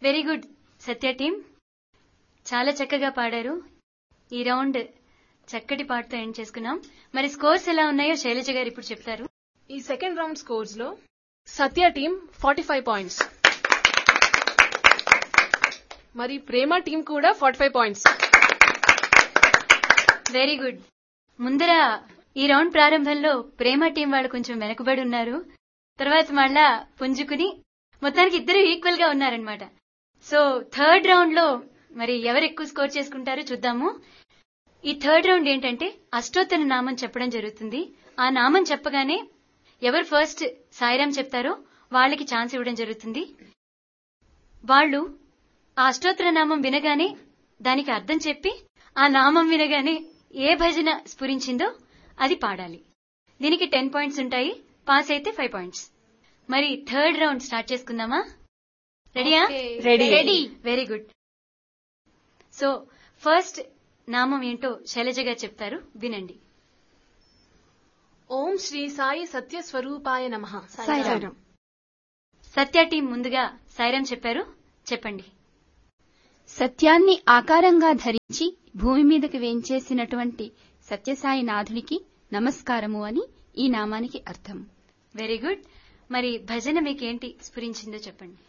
Very good సత్య team, చాలా చక్కగా పాడారు. ఈ రౌండ్ చక్కటి పాటతో ఎండ్ చేసుకున్నాం. మరి స్కోర్స్ ఎలా ఉన్నాయో శైలజ గారు ఇప్పుడు చెప్తారు. ఈ సెకండ్ రౌండ్ స్కోర్స్ లో సత్య టీం 45 పాయింట్స్, మరి ప్రేమ టీం కూడా 45 పాయింట్స్. Very good. ముందర ఈ రౌండ్ ప్రారంభంలో ప్రేమ టీం వాళ్ళు కొంచెం వెనకబడి ఉన్నారు. తర్వాత మళ్ళా పుంజుకుని మొత్తానికి ఇద్దరు ఈక్వల్ గా ఉన్నారనమాట. సో థర్డ్ రౌండ్ లో మరి ఎవరు ఎక్కువ స్కోర్ చేసుకుంటారో చూద్దాము. ఈ థర్డ్ రౌండ్ ఏంటంటే అష్టోత్తర నామం చెప్పడం జరుగుతుంది. ఆ నామం చెప్పగానే ఎవరు ఫస్ట్ సాయిరాం చెప్తారో వాళ్ళకి ఛాన్స్ ఇవ్వడం జరుగుతుంది. వాళ్ళు ఆ అష్టోత్తర నామం వినగానే దానికి అర్థం చెప్పి ఆ నామం వినగానే ఏ భజన స్ఫురించిందో అది పాడాలి. దీనికి 10 పాయింట్స్ ఉంటాయి. పాస్ అయితే 5 పాయింట్స్. మరి థర్డ్ రౌండ్ స్టార్ట్ చేసుకుందామా? రెడీయా? Ready. Very good. So first నామం ఏంటో శైలజ గారు చెప్తారు, వినండి. ఓం శ్రీ సాయి సత్య స్వరూపాయ నమః. సాయిరాం. సత్య టీం ముందుగా సాయిరాం చెప్పారు, చెప్పండి. సత్యాన్ని ఆకారంగా ధరించి భూమి మీదకి వేంచేసినటువంటి సత్యసాయి నాథునికి నమస్కారము అని ఈ నామానికి అర్థం. Very good. మరి భజన మీకేంటి స్ఫురించిందో చెప్పండి.